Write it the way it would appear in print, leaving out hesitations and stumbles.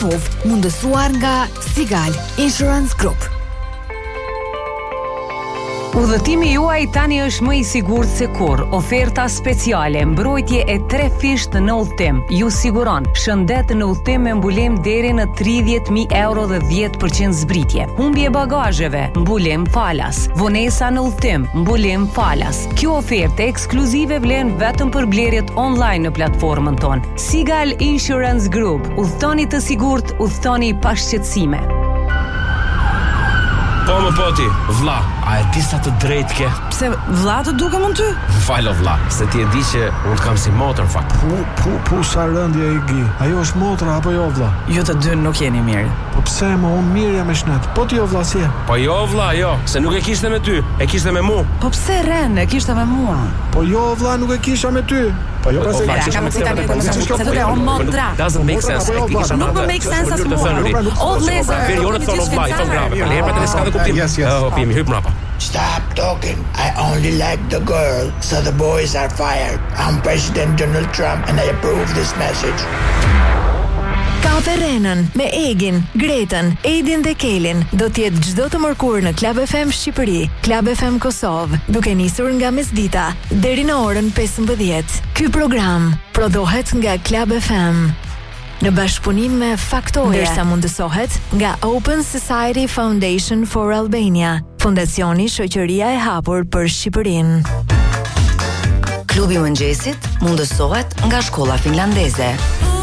Kosovë, mundësuar nga Sigal Insurance Group. Udhëtimi juaj tani është më i sigurt se kurrë. Oferta speciale, mbrojtje e 3 fisht në udhëtim. Ju siguron shëndet në udhëtim me mbulim deri në 30.000 euro dhe 10% zbritje. Humbje bagazheve, mbulim falas. Vonesa në udhëtim, mbulim falas. Kjo ofertë ekskluzive vlen vetëm për blerjet online në platformën tonë. Sigal Insurance Group. Udhëtoni të sigurt, udhëtoni pa shqetësime. Po më poti, vlla, a e di sa të drejtë ke? Pse vlla të duke mund ty? Falo vlla, se ti e di që unë kam si motër fakt. Pu sa rëndje i gi. Ajo është motra apo jo vlla? Ju të dy nuk jeni mirë. Po pse më unë mirë jam me shnet? Po ti jo vlla si e? Po jo vlla, jo, se nuk e kishte me ty, e kishte me mu. Po pse Ren e kishte me mua? Po jo vlla, nuk e kisha me ty. Po jo pse Doesn't make sense. Nuk më make sense as mua. O vlezër. Yes. Hyp mrapa. Stop talking. I only like the girl, so the boys are fired. I'm President Donald Trump and I approve this message. Kafe Renën me Egin, Gretën, Edin dhe Kelin do t'jetë çdo të mërkurë në Club FM Shqipëri, Club FM Kosovë, duke nisur nga mesdita deri në orën 15. Ky program prodhohet nga Club FM në bashkëpunim me Faktoria, ndërsa mundësohet nga Open Society Foundation for Albania, fondacioni Shoqëria e Hapur për Shqipërinë. Klubi i mëngjesit mundësohet nga Shkolla Finlandeze.